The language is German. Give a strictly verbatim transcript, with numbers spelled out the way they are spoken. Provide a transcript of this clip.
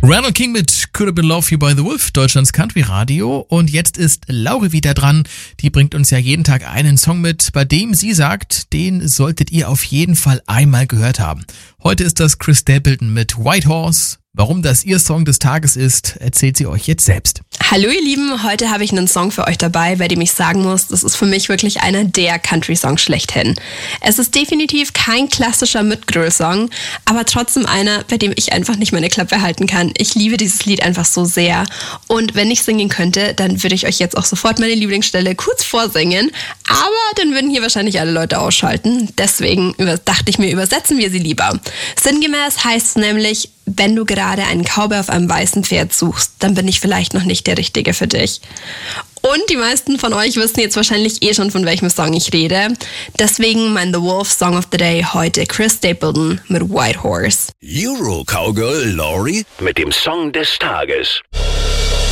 Randall King mit Could Have Been Love You by the Wolf, Deutschlands Country Radio. Und jetzt ist Lauri wieder dran. Die bringt uns ja jeden Tag einen Song mit, bei dem sie sagt, den solltet ihr auf jeden Fall einmal gehört haben. Heute ist das Chris Stapleton mit White Horse. Warum das ihr Song des Tages ist, erzählt sie euch jetzt selbst. Hallo ihr Lieben, heute habe ich einen Song für euch dabei, bei dem ich sagen muss, das ist für mich wirklich einer der Country-Songs schlechthin. Es ist definitiv kein klassischer Mitgröl-Song, aber trotzdem einer, bei dem ich einfach nicht meine Klappe halten kann. Ich liebe dieses Lied einfach so sehr und wenn ich singen könnte, dann würde ich euch jetzt auch sofort meine Lieblingsstelle kurz vorsingen, aber dann würden hier wahrscheinlich alle Leute ausschalten. Deswegen dachte ich mir, übersetzen wir sie lieber. Sinngemäß heißt es nämlich: Wenn du gerade einen Cowboy auf einem weißen Pferd suchst, dann bin ich vielleicht noch nicht der Richtige für dich. Und die meisten von euch wissen jetzt wahrscheinlich eh schon, von welchem Song ich rede. Deswegen mein The Wolf Song of the Day heute Chris Stapleton mit White Horse. Euro Cowgirl Lauri mit dem Song des Tages.